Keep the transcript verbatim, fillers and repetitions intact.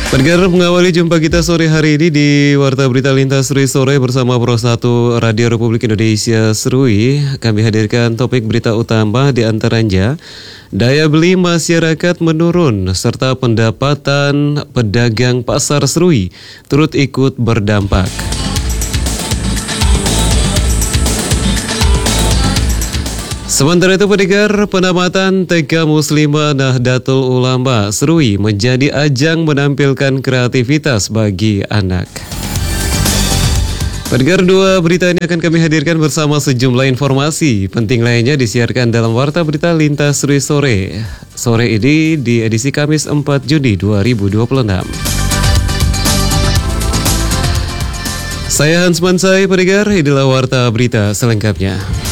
Pendengar, mengawali jumpa kita sore hari ini di Warta Berita Lintas Serui Sore bersama Pro satu Radio Republik Indonesia Serui. Kami hadirkan topik berita utama di antaranya daya beli masyarakat menurun serta pendapatan pedagang pasar Serui turut ikut berdampak. Sementara itu, pendengar, penamatan T K Muslimah Nahdlatul Ulama Serui menjadi ajang menampilkan kreativitas bagi anak. Pendengar, dua berita ini akan kami hadirkan bersama sejumlah informasi penting lainnya disiarkan dalam Warta Berita Lintas Serui Sore. Sore ini di edisi Kamis empat Juni dua ribu dua puluh enam. Saya Hans Mansai, pendengar, inilah Warta Berita selengkapnya.